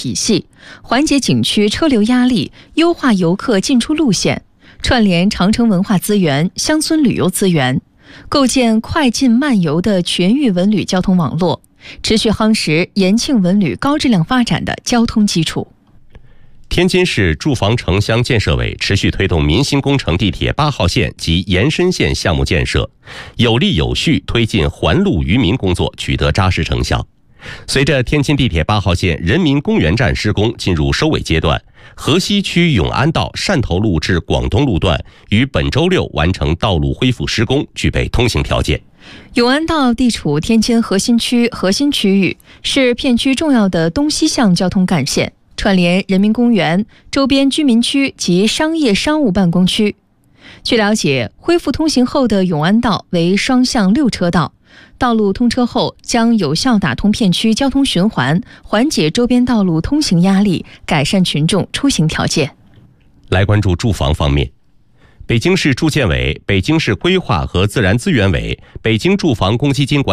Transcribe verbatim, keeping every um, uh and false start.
体系，缓解景区车流压力，优化游客进出路线，串联长城文化资源、乡村旅游资源，构建快进慢游的全域文旅交通网络，持续夯实延庆文旅高质量发展的交通基础。 天津市住房城乡建设委持续推动民心工程地铁八号线及延伸线项目建设，有力有序推进环路愚民工作取得扎实成效。随着天津地铁八号线人民公园站施工进入收尾阶段，河西区永安道汕头路至广东路段于本周六完成道路恢复施工，具备通行条件。 永安道地处天津核心区核心区域，是片区重要的东西向交通干线，串联人民公园、周边居民区及商业商务办公区。据了解，恢复通行后的永安道为双向六车道，道路通车后将有效打通片区交通循环，缓解周边道路通行压力，改善群众出行条件。 来关注住房方面，北京市住建委、北京市规划和自然资源委、北京住房公积金管